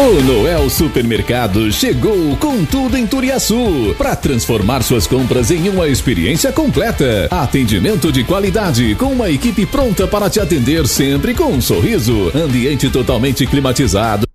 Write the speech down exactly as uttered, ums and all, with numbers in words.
O Noel Supermercado chegou com tudo em Turiaçu para transformar suas compras em uma experiência completa. Atendimento de qualidade com uma equipe pronta para te atender sempre com um sorriso. Ambiente totalmente climatizado.